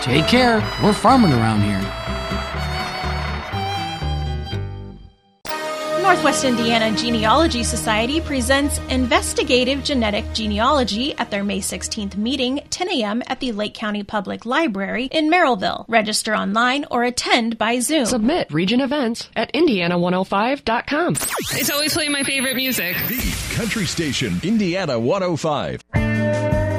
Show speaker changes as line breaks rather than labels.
Take care. We're farming around here.
Northwest Indiana Genealogy Society presents Investigative Genetic Genealogy at their May 16th meeting, 10 a.m. at the Lake County Public Library in Merrillville. Register online or attend by Zoom.
Submit region events at indiana105.com.
It's always playing my favorite music.
The Country Station, Indiana 105.